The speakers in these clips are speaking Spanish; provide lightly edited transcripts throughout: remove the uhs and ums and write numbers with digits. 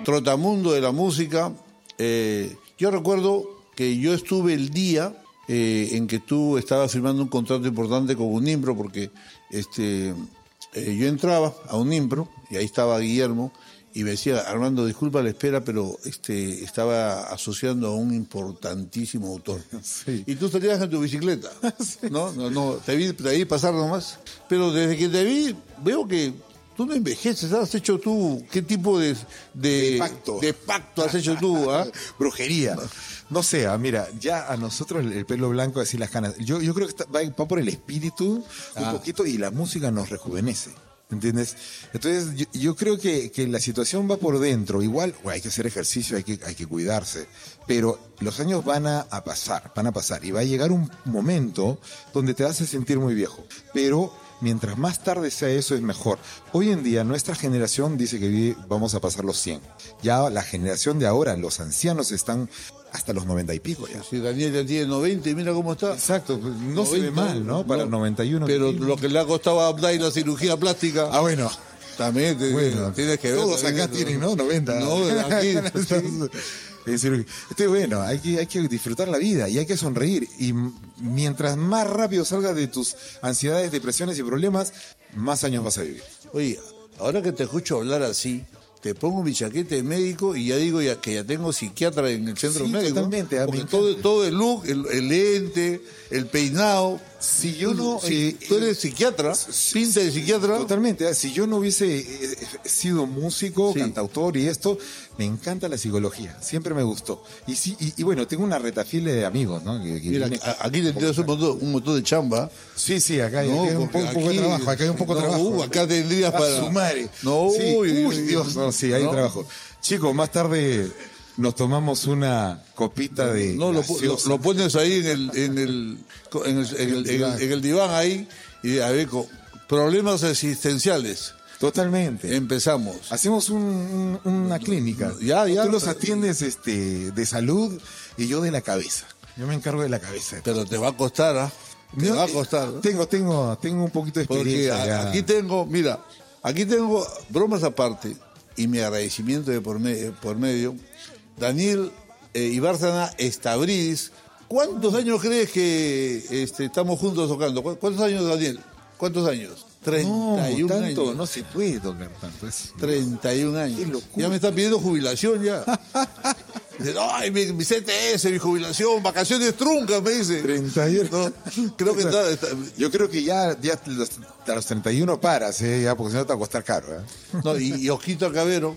trotamundo de la música. Yo recuerdo que yo estuve el día en que tú estabas firmando un contrato importante con Unimpro, porque yo entraba a Unimpro y ahí estaba Guillermo y me decía: Armando, disculpa la espera, pero estaba asociando a un importantísimo autor. Sí. Y tú salías en tu bicicleta, Sí. No, te vi pasar nomás. Pero desde que te vi, veo que tú no envejeces. ¿Has hecho tú? ¿Qué tipo de pacto has hecho tú? ¿Ah? Brujería. No sé, mira, ya a nosotros el pelo blanco, así las canas. Yo creo que va por el espíritu un poquito, y la música nos rejuvenece. ¿Entiendes? Entonces yo creo que la situación va por dentro. Igual hay que hacer ejercicio, hay que cuidarse, pero los años van a pasar, y va a llegar un momento donde te vas a sentir muy viejo, pero mientras más tarde sea eso es mejor. Hoy en día nuestra generación dice que vamos a pasar los 100. Ya la generación de ahora, los ancianos, están hasta los 90 y pico ya. Si Daniel ya tiene 90 y mira cómo está. Exacto, pues no 90, se ve mal, ¿no? Para 91. Pero lo que le ha costado a Abdai la cirugía plástica. Bueno. También tienes que ver. Todos acá tienen, ¿no? 90. No, aquí. Bueno, hay que disfrutar la vida y hay que sonreír. Y mientras más rápido salgas de tus ansiedades, depresiones y problemas, más años vas a vivir. Oye, ahora que te escucho hablar así, te pongo mi chaqueta de médico y ya digo que ya tengo psiquiatra en el centro médico. Totalmente. Porque todo el look, el lente, el peinado. Si yo no... tú eres psiquiatra, pinta de psiquiatra. Totalmente. Si yo no hubiese sido músico, cantautor y esto, me encanta la psicología. Siempre me gustó. Y bueno, tengo una retafile de amigos, ¿no? Mira, aquí te tienes un montón de chamba. Sí, acá hay un poco de trabajo. Acá hay un poco de trabajo. Acá tendrías para... su madre. No, Dios, no, sí, hay trabajo. Chicos, más tarde nos tomamos una copita de... No, lo pones ahí en el diván ahí y a ver, problemas existenciales. Totalmente. Empezamos. Hacemos una clínica. Ya. Tú los atiendes de salud y yo de la cabeza. Yo me encargo de la cabeza. Pero te va a costar, ¿ah? Te va a costar. Tengo un poquito de experiencia. Porque aquí tengo bromas aparte y mi agradecimiento de por medio. Daniel Ibárzana Estabridis, ¿cuántos años crees que estamos juntos tocando? ¿Cuántos años, Daniel? ¿Cuántos años? 31 años. No se puede tocar tanto. 31 años. Qué locura. Ya me está pidiendo jubilación ya. Dice, ay, mi CTS, mi jubilación, vacaciones truncas, me dice. 31. No, creo que yo creo que ya a los 31 paras, ya, porque si no te va a costar caro. No, y Ojito Alcavero,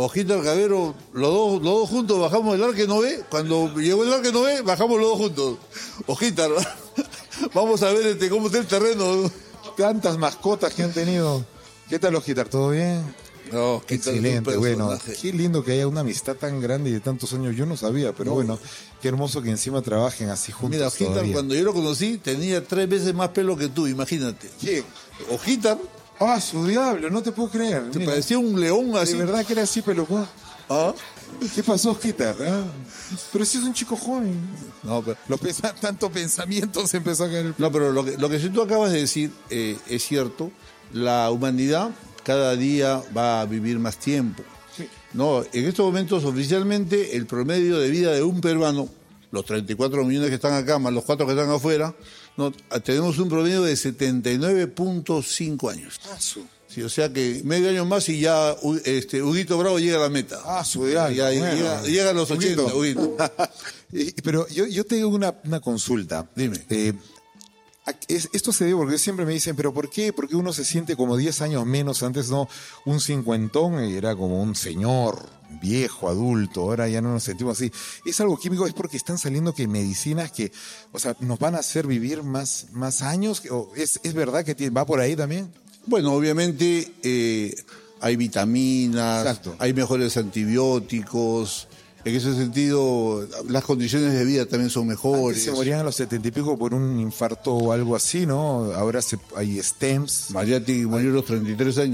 los dos juntos bajamos el Arque Nové. Cuando llegó el Arque Nové, bajamos los dos juntos. Ojita, ¿no? Vamos a ver cómo está el terreno. Tantas mascotas que han tenido. ¿Qué tal, Ojita? ¿Todo bien? No, excelente, bueno, qué lindo que haya una amistad tan grande y de tantos años. Yo no sabía, pero bueno, qué hermoso que encima trabajen así juntos. Mira, Ojitar, cuando yo lo conocí, tenía 3 veces más pelo que tú, imagínate. ¿Quién? Ojitar. Ah, su diablo, no te puedo creer. Te parecía un león así. De verdad que era así, pelucón. ¿Ah? ¿Qué pasó, Ojitar? Pero si es un chico joven. No, pero... tanto pensamiento se empezó a caer. No, pero lo que tú acabas de decir es cierto. La humanidad cada día va a vivir más tiempo. Sí. No, en estos momentos oficialmente el promedio de vida de un peruano, los 34 millones que están acá, más los 4 que están afuera, no, tenemos un promedio de 79.5 años. Sí, o sea que medio año más y ya Huguito Bravo llega a la meta. Llega a los 80, Huguito. Pero yo tengo una consulta. Dime. Esto se debe porque siempre me dicen, ¿pero por qué? Porque uno se siente como 10 años menos. Antes no, un cincuentón era como un señor viejo, adulto. Ahora ya no nos sentimos así. ¿Es algo químico? ¿Es porque están saliendo que medicinas que, o sea, nos van a hacer vivir más años? ¿O es verdad que va por ahí también? Bueno, obviamente hay vitaminas, exacto, hay mejores antibióticos. En ese sentido, las condiciones de vida también son mejores. Antes se morían a los 70 y pico por un infarto o algo así, ¿no? Ahora hay STEMs. Mariatti murió a los 33 años.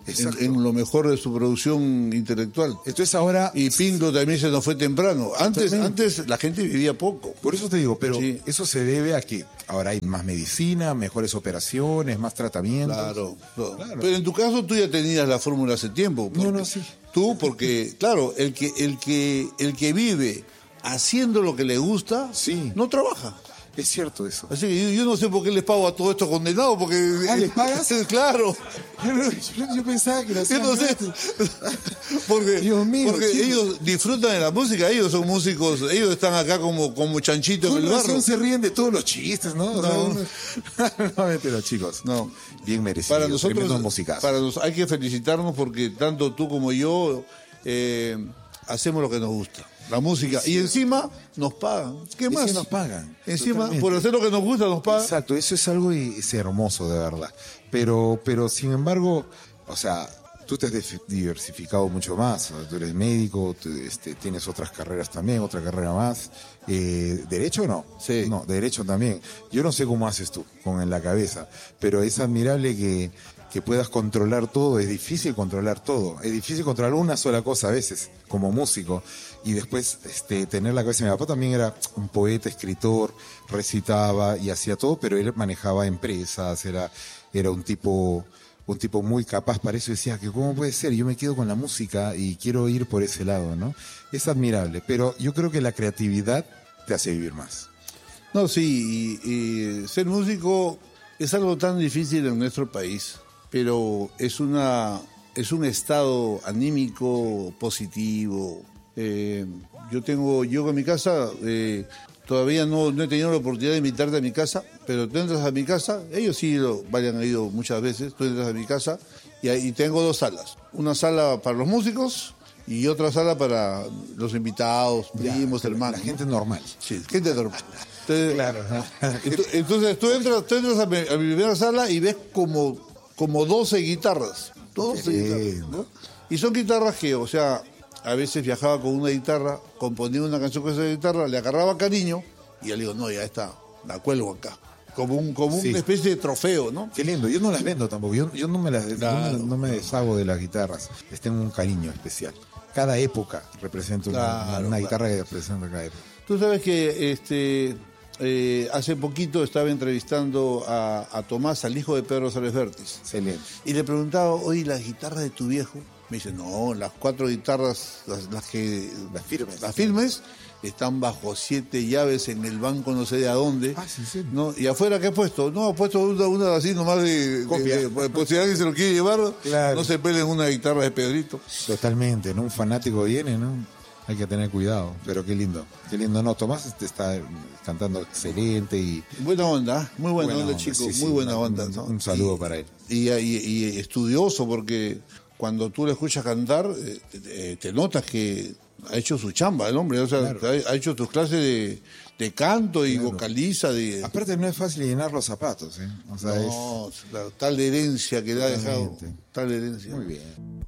en lo mejor de su producción intelectual. Entonces ahora... Y Pinto también se nos fue temprano. Antes la gente vivía poco. Por eso te digo, pero Sí. eso se debe a que ahora hay más medicina, mejores operaciones, más tratamientos. Claro. Claro. Pero en tu caso tú ya tenías la fórmula hace tiempo. No, sí. Tú, porque, claro, el que vive haciendo lo que le gusta, Sí. no trabaja. Es cierto eso. Así que yo no sé por qué les pago a todos estos condenados, porque... ¿Les pagas? Claro. Yo pensaba que lo Yo hacían no sé. gratis. Porque, Dios mío, porque chicos. ellos disfrutan de la música, ellos son músicos, elos están acá como chanchitos en Con el barro. razón se ríen de todos los chistes, ¿no? O sea, No. no, mentira, chicos. No. Bien merecido. Para nosotros, tremendos musicazos. hay que felicitarnos porque tanto tú como yo hacemos lo que nos gusta, la música. Y encima nos pagan. ¿Qué Y más? sí nos pagan. Encima, Totalmente. por hacer lo que nos gusta, nos pagan. Exacto, eso es algo y es hermoso, de verdad. Pero sin embargo, o sea, tú te has diversificado mucho más. Tú eres médico, tienes otras carreras también, otra carrera más. ¿Derecho o no? Sí. No, derecho también. Yo no sé cómo haces tú con en la cabeza, pero es admirable que puedas controlar todo. Es difícil controlar todo. Es difícil controlar una sola cosa a veces, como músico. Y después tener la cabeza. Mi papá también era un poeta, escritor, recitaba y hacía todo, pero él manejaba empresas, era un tipo muy capaz para eso. Decía que cómo puede ser, yo me quedo con la música y quiero ir por ese lado, ¿no? Es admirable, pero yo creo que la creatividad te hace vivir más. No, sí, y ser músico es algo tan difícil en nuestro país, pero es un estado anímico positivo. Yo en mi casa todavía no he tenido la oportunidad de invitarte a mi casa, pero tú entras a mi casa, ellos sí han ido muchas veces, tú entras a mi casa y tengo dos salas, una sala para los músicos y otra sala para los invitados, primos, hermanos. La gente normal. Sí, gente normal. Entonces, Claro. entonces tú entras a mi primera sala y ves como 12 guitarras. 12 guitarras, ¿no? Y son guitarras que, o sea, a veces viajaba con una guitarra, componía una canción con esa guitarra, le agarraba cariño y yo le digo, no, ya está, la cuelgo acá. Como Sí. una especie de trofeo, ¿no? Qué lindo, yo no las vendo tampoco, yo no me Claro. no me deshago de las guitarras, les tengo un cariño especial. Cada época representa una guitarra que representa cada época. Tú sabes que hace poquito estaba entrevistando a Tomás, al hijo de Pedro Sales Vértiz, Excelente. y le preguntaba, oye, ¿la guitarra de tu viejo? Me dice, no, las 4 guitarras, las firmes, están bajo 7 llaves en el banco no sé de a dónde. Ah, sí, sí. ¿No? ¿Y afuera qué ha puesto? No, ha puesto una así nomás por si alguien se lo quiere llevar, Claro. no se peleen una guitarra de Pedrito. Totalmente, ¿no? Un fanático viene, ¿no? Hay que tener cuidado, pero qué lindo, no, Tomás te está cantando excelente y... Buena onda, muy buena onda, chico, sí, sí, muy buena onda. ¿no? Un saludo para él. Y estudioso, porque cuando tú le escuchas cantar, te notas que ha hecho su chamba el hombre, o sea, Claro. ha hecho tus clases de canto y vocaliza. Aparte no es fácil llenar los zapatos, ¿eh? O sea, No, claro, tal herencia que le ha dejado, Totalmente. tal herencia. Muy bien.